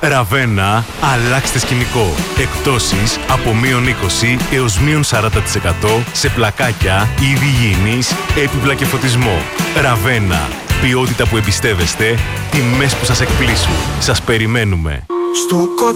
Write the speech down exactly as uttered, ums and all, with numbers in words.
Ραβένα, αλλάξτε σκηνικό. Εκπτώσεις από μείον είκοσι έως μείον σαράντα τοις εκατό σε πλακάκια, είδη υγιεινής, έπιπλα και φωτισμό. Ραβένα. Ποιότητα που εμπιστεύεστε, τιμές που σας εκπλήσουν. Σας περιμένουμε.